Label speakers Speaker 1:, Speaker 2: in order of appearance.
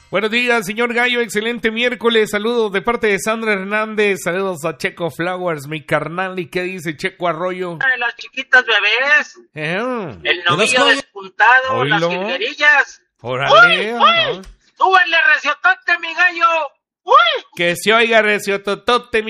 Speaker 1: Buenos días, señor Gallo, excelente miércoles, saludos de parte de Sandra Hernández, saludos a Checo Flowers, mi carnal, ¿y qué dice Checo Arroyo?
Speaker 2: Las chiquitas bebés, el novillo despuntado,
Speaker 1: Oilo.
Speaker 2: las jilguerillas.
Speaker 1: Órale,
Speaker 2: ¡Uy,
Speaker 1: ¿no?
Speaker 2: uy! ¡Súbele, reciotote, mi gallo! ¡Uy!
Speaker 1: Que se oiga reciototote,